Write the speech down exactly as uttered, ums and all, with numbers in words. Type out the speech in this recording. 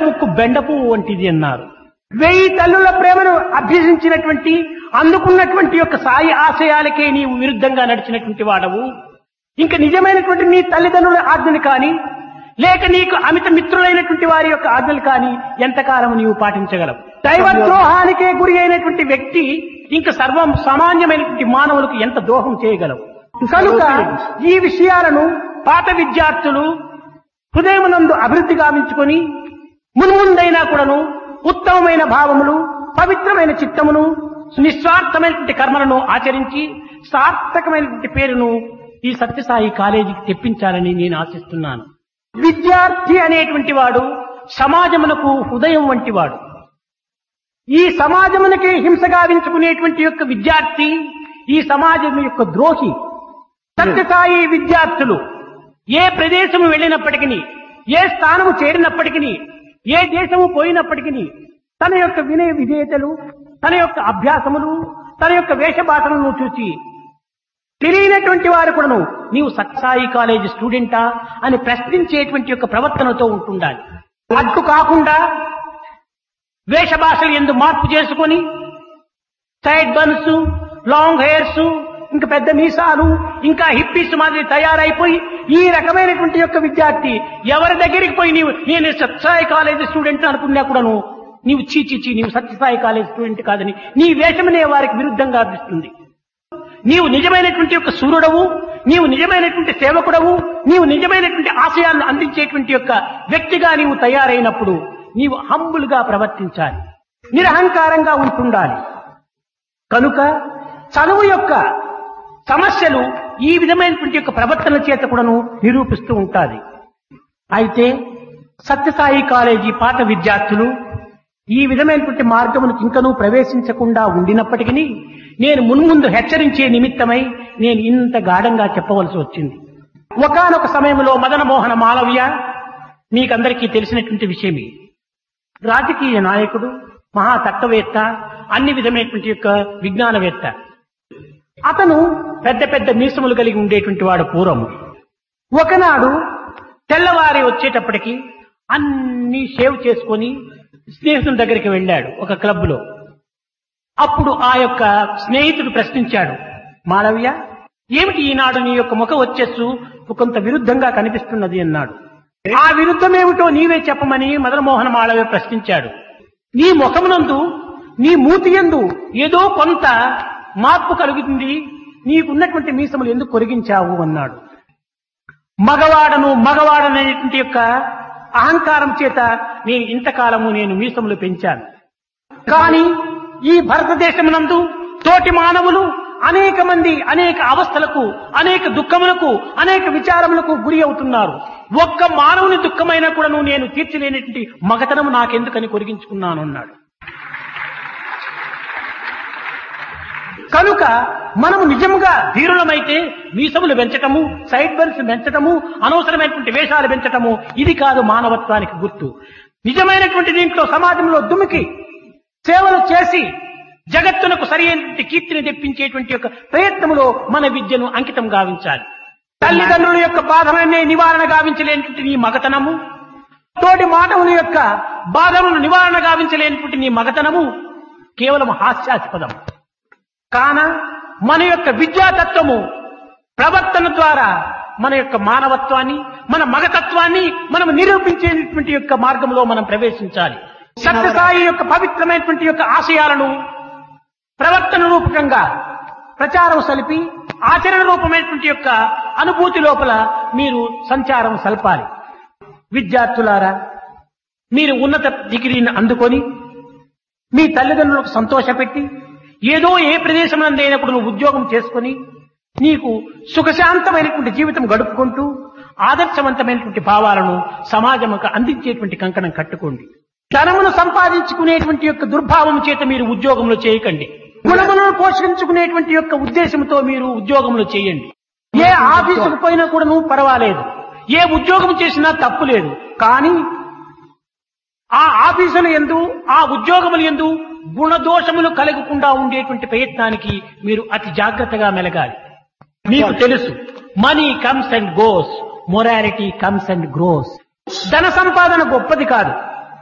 ముక్కు బెండపు వంటిది అన్నారు. వెయ్యి తల్లుల ప్రేమను అభ్యసించినటువంటి అందుకున్నటువంటి యొక్క సాయి ఆశయాలకే నీవు విరుద్ధంగా నడిచినటువంటి వాడవు. ఇంకా నిజమైనటువంటి నీ తల్లిదండ్రుల ఆజ్ఞలు కానీ లేక నీకు అమిత మిత్రులైనటువంటి వారి యొక్క ఆజ్ఞలు కానీ ఎంతకాలం నీవు పాటించగలవు? దైవద్రోహానికే గురి అయినటువంటి వ్యక్తి ఇంకా సర్వం సామాన్యమైనటువంటి మానవులకు ఎంత ద్రోహం చేయగలవు? కనుక ఈ విషయాలను పాత విద్యార్థులు హృదయమునందు అభివృద్ధి గావించుకొని మున్ముందైనా కూడాను ఉత్తమమైన భావములు, పవిత్రమైన చిత్తమును, నిస్వార్థమైనటువంటి కర్మలను ఆచరించి సార్థకమైనటువంటి పేరును ఈ సత్యసాయి కాలేజీకి తెప్పించాలని నేను ఆశిస్తున్నాను. విద్యార్థి అనేటువంటి వాడు సమాజమునకు హృదయం వంటి వాడు. ఈ సమాజమునకే హింస గావించుకునేటువంటి యొక్క విద్యార్థి ఈ సమాజం యొక్క ద్రోహి. సత్యసాయి విద్యార్థులు ఏ ప్రదేశము వెళ్ళినప్పటికీ, ఏ స్థానము చేరినప్పటికీ, ఏ దేశము పోయినప్పటికీ తన యొక్క వినయ విధేయతలు, తన యొక్క అభ్యాసములు, తన యొక్క వేషభాషలను చూచి తెలియనటువంటి వారు కూడాను నీవు సత్యసాయి కాలేజీ స్టూడెంటా అని ప్రశ్నించేటువంటి యొక్క ప్రవర్తనతో ఉంటుండాలి. అట్టు కాకుండా వేషభాషలు ఎందు మార్పు చేసుకొని సైడ్ బన్స్, లాంగ్ హెయిర్స్, ఇంకా పెద్ద మీసాలు, ఇంకా హిప్పీస్ మాదిరి తయారైపోయి ఈ రకమైనటువంటి యొక్క విద్యార్థి ఎవరి దగ్గరికి పోయి నీవు నేను సత్యసాయి కాలేజీ స్టూడెంట్ అనుకున్నా కూడాను నీవు చీచిచి నీవు సత్యసాయి కాలేజీ స్టూడెంట్ కాదని నీ వేషమనే వారికి విరుద్ధంగా అనిపిస్తుంది. నీవు నిజమైనటువంటి యొక్క సూర్యుడవు, నీవు నిజమైనటువంటి సేవకుడవు, నీవు నిజమైనటువంటి ఆశయాలను అందించేటువంటి యొక్క వ్యక్తిగా నీవు తయారైనప్పుడు నీవు హంబుల్ గా ప్రవర్తించాలి, నిరహంకారంగా ఉంటుండాలి. కనుక చదువు యొక్క సమస్యలు ఈ విధమైనటువంటి యొక్క ప్రవర్తన చేత కూడాను నిరూపిస్తూ ఉంటాది. అయితే సత్యసాయి కాలేజీ పాత విద్యార్థులు ఈ విధమైనటువంటి మార్గమును ఇంకనూ ప్రవేశించకుండా ఉండినప్పటికీ నేను మున్ముందు హెచ్చరించే నిమిత్తమై నేను ఇంత గాఢంగా చెప్పవలసి వచ్చింది. ఒకానొక సమయంలో మదన మోహన మాలవ్య మీకందరికీ తెలిసినటువంటి విషయమే. రాజకీయ నాయకుడు, మహాతత్వవేత్త, అన్ని విధమైనటువంటి యొక్క విజ్ఞానవేత్త. అతను పెద్ద పెద్ద మీసములు కలిగి ఉండేటువంటి వాడు పూర్వము. ఒకనాడు తెల్లవారి వచ్చేటప్పటికి అన్ని షేవ్ చేసుకొని స్నేహితుడి దగ్గరికి వెళ్ళాడు ఒక క్లబ్ లో. అప్పుడు ఆ యొక్క స్నేహితుడు ప్రశ్నించాడు, మాలవ్య ఏమిటి ఈనాడు నీ యొక్క ముఖ వచ్చేసు కొంత విరుద్ధంగా కనిపిస్తున్నది అన్నాడు. ఆ విరుద్ధమేమిటో నీవే చెప్పమని మదనమోహన మాలవ్య ప్రశ్నించాడు. నీ ముఖమునందు, నీ మూతి యందు ఏదో కొంత మార్పు కలుగుతుంది, నీకున్నటువంటి మీసములు ఎందుకు కొరిగించావు అన్నాడు. మగవాడను మగవాడనేటువంటి యొక్క అహంకారం చేత నేను ఇంతకాలము నేను మీసములు పెంచాను. కానీ ఈ భారతదేశమునందు తోటి మానవులు అనేక మంది అనేక అవస్థలకు, అనేక దుఃఖములకు, అనేక విచారములకు గురి అవుతున్నారు. ఒక్క మానవుని దుఃఖమైనా కూడా నేను తీర్చలేనటువంటి మగతనము నాకెందుకని కొరిగించుకున్నాను అన్నాడు. కనుక మనము నిజంగా ధీరులమైతే మీసములు పెంచటము, సైడ్ బన్స్ పెంచటము, అనవసరమైనటువంటి వేషాలు పెంచటము ఇది కాదు మానవత్వానికి గుర్తు. నిజమైనటువంటి దీంట్లో సమాజంలో దుమికి సేవలు చేసి జగత్తునకు సరి అయినటువంటి కీర్తిని తెప్పించేటువంటి యొక్క ప్రయత్నములో మన విద్యను అంకితం గావించాలి. తల్లిదండ్రుల యొక్క బాధలనే నివారణ గావించలేనటువంటి నీ మగతనము, తోటి మానవుల యొక్క బాధలను నివారణ గావించలేనటువంటి నీ మగతనము కేవలం హాస్యాస్పదం. కాన మన యొక్క విద్యాతత్వము ప్రవర్తన ద్వారా మన యొక్క మానవత్వాన్ని, మన మగతత్వాన్ని మనం నిరూపించేటువంటి యొక్క మార్గంలో మనం ప్రవేశించాలి. సత్యసాయి యొక్క పవిత్రమైనటువంటి యొక్క ఆశయాలను ప్రవర్తన రూపకంగా ప్రచారం సలిపి ఆచరణ రూపమైనటువంటి యొక్క అనుభూతి లోపల మీరు సంచారం సల్పాలి. విద్యార్థులారా, మీరు ఉన్నత డిగ్రీని అందుకొని మీ తల్లిదండ్రులకు సంతోషపెట్టి ఏదో ఏ ప్రదేశం నందైనప్పుడు నువ్వు ఉద్యోగం చేసుకుని నీకు సుఖశాంతమైనటువంటి జీవితం గడుపుకుంటూ ఆదర్శవంతమైనటువంటి భావాలను సమాజంకు అందించేటువంటి కంకణం కట్టుకోండి. ధనమును సంపాదించుకునేటువంటి యొక్క దుర్భావం చేత మీరు ఉద్యోగంలో చేయకండి. గుణములను పోషించుకునేటువంటి యొక్క ఉద్దేశంతో మీరు ఉద్యోగంలో చేయండి. ఏ ఆఫీసుకు పోయినా కూడా నువ్వు పర్వాలేదు, ఏ ఉద్యోగం చేసినా తప్పు లేదు. కానీ ఆ ఆఫీసుల యందు, ఆ ఉద్యోగముల యందు గుణదోషములు కలగకుండా ఉండేటువంటి ప్రయత్నానికి మీరు అతి జాగ్రత్తగా మెలగాలి. మీకు తెలుసు, money comes and goes, morality comes and grows. ధన సంపాదన గొప్పది కాదు,